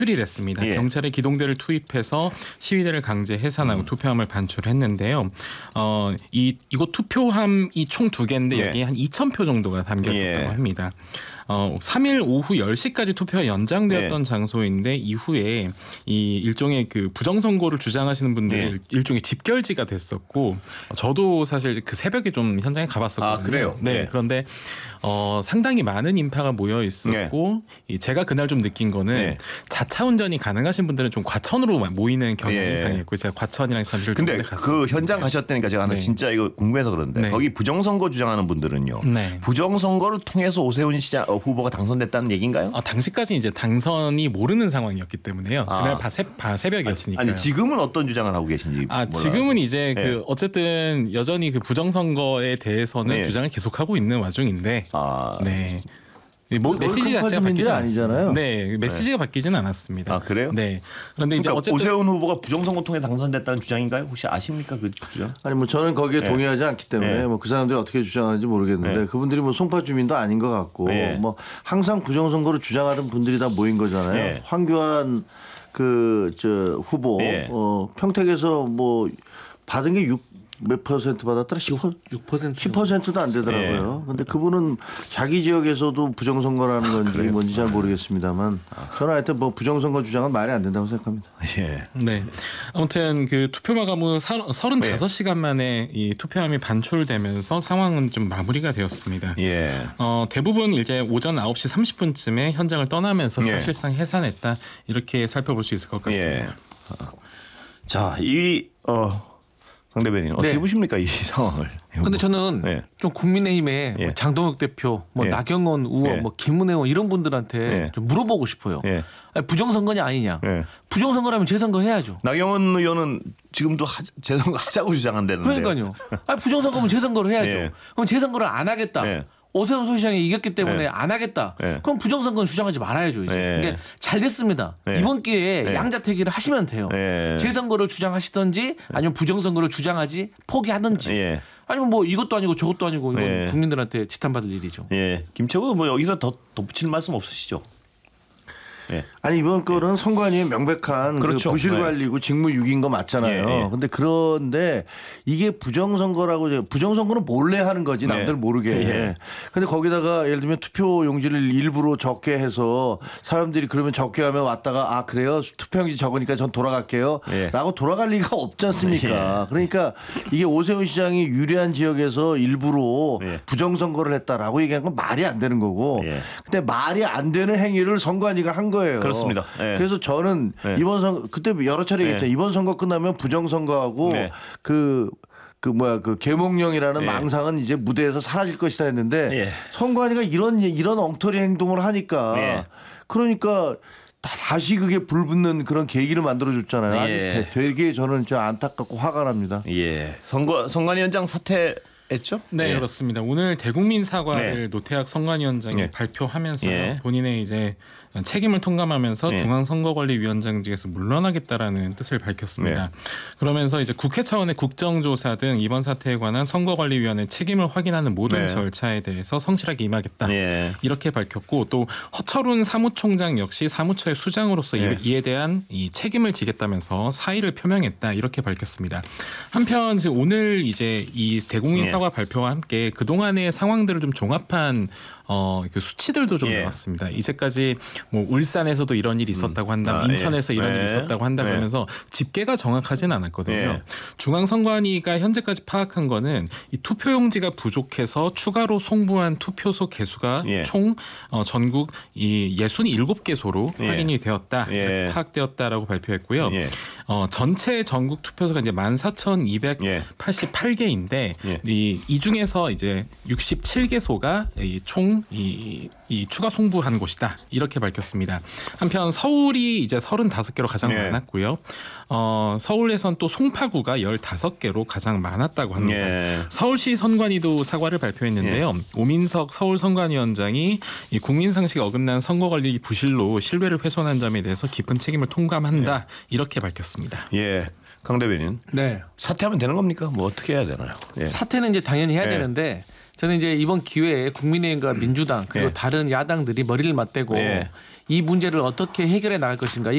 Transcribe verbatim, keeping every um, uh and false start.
이 됐습니다. 예. 경찰의 기동대를 투입해서 시위대를 강제 해산하고 음. 투표함을 반출했는데요. 어, 이 이곳 투표함이 총 두 개인데 예. 여기에 한 이천 표 정도가 담겨 있었다고 예. 합니다. 어, 삼 일 오후 열 시까지 투표가 연장되었던 예. 장소인데 이후에 이 일종의 그 부정선거를 주장하시는 분들이 예. 일종의 집결지가 됐었고 저도 사실 그 새벽에 좀 현장에 가봤었거든요. 아, 그래요? 네. 예. 그런데 어, 상당히 많은 인파가 모여 있었고 예. 제가 그날 좀 느낀 거는 예. 자차 운전이 가능하신 분들은 좀 과천으로 모이는 경향이 예. 강했고 제가 과천이랑 잠실 근데 두 군데 갔어요. 그 현장 가셨다니까 제가 하나 네. 진짜 이거 궁금해서 그런데 네. 거기 부정선거 주장하는 분들은요. 네. 부정선거를 통해서 오세훈 시장 후보가 당선됐다는 얘기인가요? 아, 당시까지 이제 당선이 모르는 상황이었기 때문에요. 아. 그날 바, 새, 바 새벽이었으니까. 아니 지금은 어떤 주장을 하고 계신지. 아 몰라요. 지금은 이제 예. 그 어쨌든 여전히 그 부정선거에 대해서는 네. 주장을 계속하고 있는 와중인데. 아. 네. 뭐 메시지 자체가 바뀌지 아니잖아요. 네, 메시지가 네. 바뀌지는 않았습니다. 아 그래요? 네. 그런데 이제 그러니까 어쨌든 오세훈 후보가 부정선거 통해 당선됐다는 주장인가요? 혹시 아십니까 그 주장? 아니 뭐 저는 거기에 네. 동의하지 않기 때문에 네. 뭐 그 사람들이 어떻게 주장하는지 모르겠는데 네. 그분들이 뭐 송파 주민도 아닌 것 같고 네. 뭐 항상 부정선거를 주장하던 분들이 다 모인 거잖아요. 네. 황교안 그 저 후보 네. 어, 평택에서 뭐 받은 게 육 몇 퍼센트 받았더라? 육 퍼센트 십 퍼센트도 안 되더라고요. 그런데 네. 그분은 자기 지역에서도 부정선거라는 건지 아, 뭔지 잘 모르겠습니다만 저는 하여튼 뭐 부정선거 주장은 말이 안 된다고 생각합니다. 예. 네. 아무튼 그 투표 마감 후 서른다섯 시간 만에 이 투표함이 반출되면서 상황은 좀 마무리가 되었습니다. 예. 어, 대부분 이제 오전 아홉 시 삼십 분쯤에 현장을 떠나면서 예. 사실상 해산했다. 이렇게 살펴볼 수 있을 것 같습니다. 예. 자, 이 어. 상 대변인 어떻게 네. 보십니까 이 상황을? 근데 저는 네. 좀 국민의힘에 예. 뭐 장동혁 대표, 뭐 예. 나경원 의원, 예. 뭐 김문혜 의원 이런 분들한테 예. 좀 물어보고 싶어요. 예. 아니, 부정선거냐 아니냐. 예. 부정선거라면 재선거 해야죠. 나경원 의원은 지금도 하, 재선거 하자고 주장한다는데. 그러니까요. 아니, 부정선거면 재선거를 해야죠. 예. 그럼 재선거를 안 하겠다. 예. 오세훈 소시장이 이겼기 때문에 예. 안 하겠다. 예. 그럼 부정선거는 주장하지 말아야죠. 이제. 예. 그러니까 잘 됐습니다. 예. 이번 기회에 예. 양자택일을 하시면 돼요. 예. 재선거를 주장하시든지 아니면 부정선거를 주장하지 포기하든지. 예. 아니면 뭐 이것도 아니고 저것도 아니고 이건 예. 국민들한테 지탄받을 일이죠. 예. 김채국 뭐 여기서 더 덧붙일 말씀 없으시죠? 예. 아니 이번 건은 선관위의 명백한 그렇죠. 그 부실관리고 직무유기인 거 맞잖아요. 예, 예. 근데 그런데 이게 부정선거라고 이제 부정선거는 몰래 하는 거지 남들 네. 모르게. 예. 근데 거기다가 예를 들면 투표 용지를 일부러 적게 해서 사람들이 그러면 적게 하면 왔다가 아 그래요 투표용지 적으니까 전 돌아갈게요. 예. 라고 돌아갈 리가 없지 않습니까? 예. 그러니까 이게 오세훈 시장이 유리한 지역에서 일부러 예. 부정선거를 했다라고 얘기하는 건 말이 안 되는 거고. 예. 근데 말이 안 되는 행위를 선관위가 한 거예요. 그렇습니다. 예. 그래서 저는 예. 이번 선거 그때 여러 차례 얘기했죠. 예. 이번 선거 끝나면 부정선거하고 네. 그 그 뭐야 그 계몽령이라는 예. 망상은 이제 무대에서 사라질 것이다 했는데 예. 선관위가 이런 이런 엉터리 행동을 하니까 예. 그러니까 다, 다시 그게 불붙는 그런 계기를 만들어줬잖아요. 아니, 예. 되- 되게 저는 좀 안타깝고 화가 납니다. 예. 선거 선관위원장 사퇴했죠? 네, 예. 그렇습니다. 오늘 대국민 사과를 네. 노태학 선관위원장이 예. 발표하면서요. 예. 본인의 이제 책임을 통감하면서 예. 중앙선거관리위원장직에서 물러나겠다라는 뜻을 밝혔습니다. 네. 그러면서 이제 국회 차원의 국정조사 등 이번 사태에 관한 선거관리위원회 책임을 확인하는 모든 네. 절차에 대해서 성실하게 임하겠다. 예. 이렇게 밝혔고 또 허철훈 사무총장 역시 사무처의 수장으로서 네. 이에 대한 이 책임을 지겠다면서 사의를 표명했다 이렇게 밝혔습니다. 한편 이제 오늘 이제 이 대국민 예. 사과 발표와 함께 그 동안의 상황들을 좀 종합한 어, 그 수치들도 좀 예. 나왔습니다. 이제까지 뭐 울산에서도 이런 일이 있었다고 한다, 아, 인천에서 예. 이런 네. 일이 있었다고 한다 네. 그러면서 집계가 정확하진 않았거든요. 예. 중앙선관위가 현재까지 파악한 거는 이 투표용지가 부족해서 추가로 송부한 투표소 개수가 예. 총 어, 전국 이 육십칠 개소로 예. 확인이 되었다. 예. 이렇게 파악되었다라고 발표했고요. 예. 어, 전체 전국 투표소가 이제 만 사천이백팔십팔 개인데 예. 이, 이 중에서 이제 육십칠 개소가 총 이, 이 추가 송부한 곳이다. 이렇게 밝혔습니다. 한편 서울이 이제 서른다섯 개로 가장 예. 많았고요. 어, 서울에선 또 송파구가 열다섯 개로 가장 많았다고 합니다. 예. 서울시 선관위도 사과를 발표했는데요. 오민석 서울선관위원장이 이 국민상식 어긋난 선거관리 부실로 신뢰를 훼손한 점에 대해서 깊은 책임을 통감한다. 이렇게 밝혔습니다. 예. 강 대변인. 네. 사퇴하면 되는 겁니까? 뭐 어떻게 해야 되나요? 예. 사퇴는 이제 당연히 해야 예. 되는데 저는 이제 이번 기회에 국민의힘과 민주당 그리고 예. 다른 야당들이 머리를 맞대고 예. 이 문제를 어떻게 해결해 나갈 것인가.